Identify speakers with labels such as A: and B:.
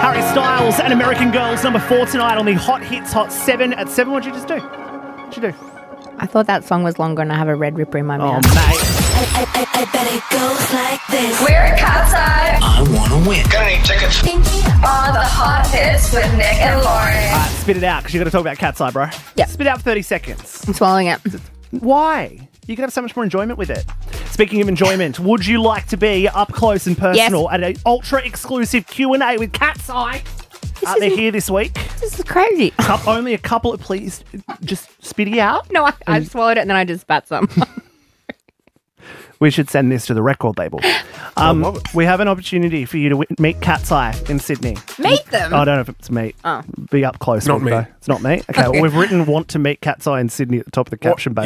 A: Harry Styles and American Girls, number 4 tonight on the Hot Hits Hot 7 at 7. What'd you just do? What'd you do?
B: I thought that song was longer and I have a red ripper in my
A: Oh,
B: mouth.
A: mate.
C: I bet it goes like this.
D: We're at Cat's Eye
E: I want to win.
F: Gonna need tickets.
D: on the Hot Hits with Nick and Lauren.
A: Spit it out, because you've got to talk about Cat's Eye, bro.
B: Yeah.
A: Spit out for 30 seconds.
B: I'm swallowing it.
A: Why? You can have so much more enjoyment with it. Speaking of enjoyment, would you like to be up close and personal at an ultra-exclusive Q&A with Cat's Eye? They're here this week.
B: This is crazy.
A: Only a couple of, please, just spit it out.
B: No, I swallowed it and then I just spat some.
A: We should send this to the record label. We have an opportunity for you to meet Cat's Eye in Sydney.
B: Meet them?
A: I don't know if it's meet.
B: Oh.
A: Be up close.
F: Not me.
A: Though. It's not me. Okay, well, we've written want to meet Cat's Eye in Sydney at the top of the caption, babe.